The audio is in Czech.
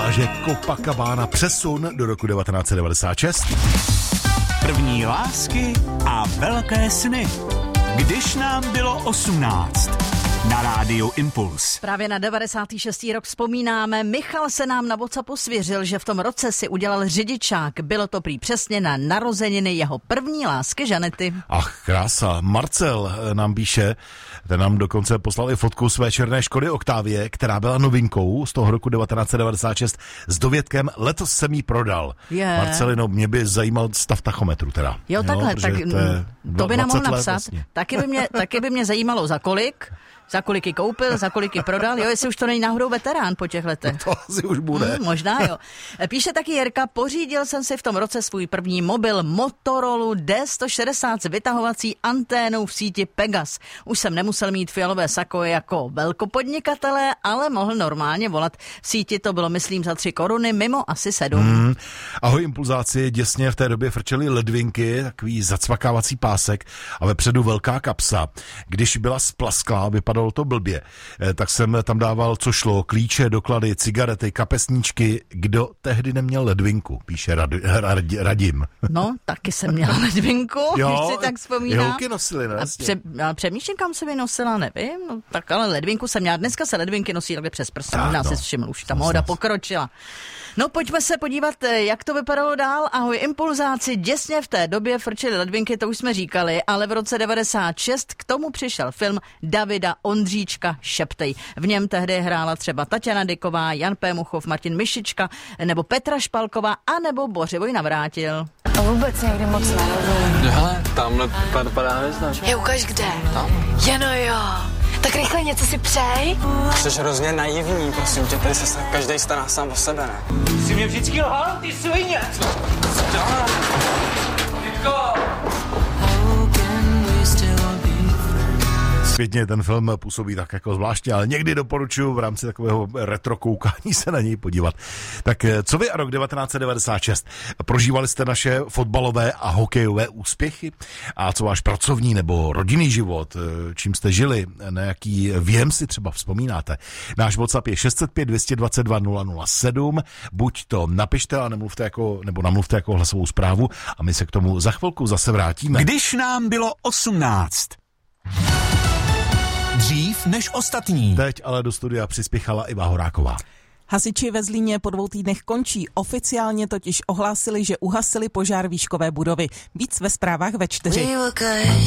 pláže Copacabana, přesun do roku 1996. První lásky a velké sny. Když nám bylo 18. Na rádiu Impuls. Právě na 96. rok vzpomínáme. Michal se nám na WhatsAppu svěřil, že v tom roce si udělal řidičák. Bylo to prý přesně na narozeniny jeho první lásky Žanety. Ach, krása. Marcel nám píše, ten nám dokonce poslal i fotku své černé Škody Octavie, která byla novinkou z toho roku 1996 s dovětkem letos jsem jí prodal. Marcelino, mě by zajímal stav tachometru teda. Jo, takhle, tak to by nám mohl napsat. Vlastně. Taky by mě zajímalo za kolik ji koupil, za kolik ji prodal, jo, jestli už to není náhodou veterán po těch letech. No to asi už bude. Možná jo. Píše taky Jirka, pořídil jsem si v tom roce svůj první mobil Motorola D160 s vytahovací anténou v síti Pegas. Už jsem nemusel mít fialové sako jako velkopodnikatelé, ale mohl normálně volat. V síti to bylo, myslím, za 3 koruny, mimo asi 7. Ahoj impulzáci, děsně v té době frčely ledvinky, takový zacvakávací pásek a vepředu velká kapsa. Když byla splasklá, vypadalo to blbě, tak jsem tam dával, co šlo, klíče, doklady, cigarety, kapesníčky. Kdo tehdy neměl ledvinku, píše Radim. No, taky jsem měla ledvinku, když si tak vzpomínám. Holky nosily, ne? A přemýšlím, kam se vynosila, nevím. No, tak ale ledvinku jsem měla. Dneska se ledvinky nosí takhle přes prst. Možná si všiml, už ta móda pokročila. No, pojďme se podívat, jak to vypadalo dál. Ahoj impulzáci, děsně v té době frčely ledvinky, to už jsme říkali, ale v roce 96 k tomu přišel film Davida Ondříčka Šeptej. V něm tehdy hrála třeba Taťana Dyková, Jan P. Muchov, Martin Mišička, nebo Petra Špalková, anebo Bořivoj Navrátil. A vůbec někdy moc nerozumím. Hele, tamhle padá hvězda. Je, ukaž kde? Tam. Jeno jo. Tak rychle něco si přej. Jsi hrozně naivní, prosím tě, tady se každej stará sám o sebe, ne? Jsi mě vždycky lhal, ty svině! Zpětně ten film působí tak jako zvláštně, ale někdy doporučuji v rámci takového retro koukání se na něj podívat. Tak co vy a rok 1996? Prožívali jste naše fotbalové a hokejové úspěchy? A co váš pracovní nebo rodinný život? Čím jste žili? Na jaký věm si třeba vzpomínáte? Náš WhatsApp je 605 222 007. Buď to napište a namluvte jako hlasovou zprávu a my se k tomu za chvilku zase vrátíme. Když nám bylo 18. Dřív než ostatní. Teď ale do studia přispěchala Iva Horáková. Hasiči ve Zlíně po 2 týdnech končí. Oficiálně totiž ohlásili, že uhasili požár výškové budovy. Víc ve zprávách ve 4.